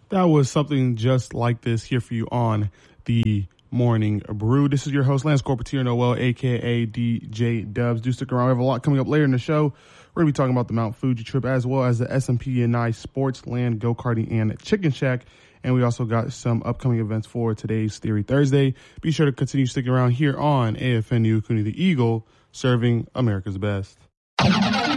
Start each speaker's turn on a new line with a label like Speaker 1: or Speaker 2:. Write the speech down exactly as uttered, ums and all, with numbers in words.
Speaker 1: That was something just like this here for you on the Morning Brew. This is your host, Lance Corpetier Noel, a k a. D J Dubs. Do stick around. We have a lot coming up later in the show. We're going to be talking about the Mount Fuji trip as well as the S M P and I Sports Land, Go-Karting, and Chicken Shack. And we also got some upcoming events for today's Theory Thursday. Be sure to continue sticking around here on A F N U, Kuni the Eagle, serving America's best.